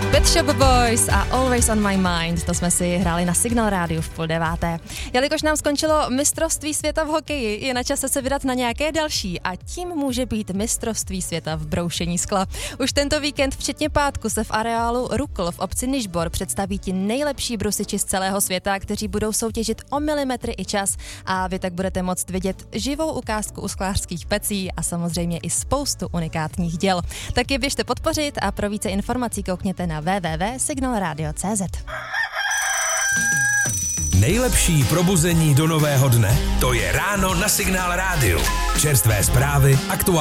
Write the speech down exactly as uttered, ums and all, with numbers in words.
Pet Shop Boys a Always on my mind, to jsme si hráli na Signál rádiu v půl deváté. Jelikož nám skončilo mistrovství světa v hokeji, je na čase se vydat na nějaké další a tím může být mistrovství světa v broušení skla. Už tento víkend, včetně pátku, se v areálu Rukl v obci Nižbor představí ti nejlepší brusiči z celého světa, kteří budou soutěžit o milimetry i čas a vy tak budete moct vidět živou ukázku u sklářských pecí a samozřejmě i spoustu unikátních děl. Tak je běžte podpořit a pro více informací koukněte na w w w tečka signal radio tečka c z. Nejlepší probuzení do nového dne. To je ráno na Signál rádiu. Čerstvé zprávy, aktuální